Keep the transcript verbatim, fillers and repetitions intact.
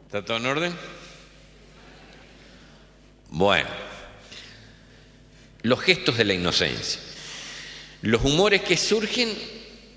¿Está todo en orden? Bueno, los gestos de la inocencia. Los humores que surgen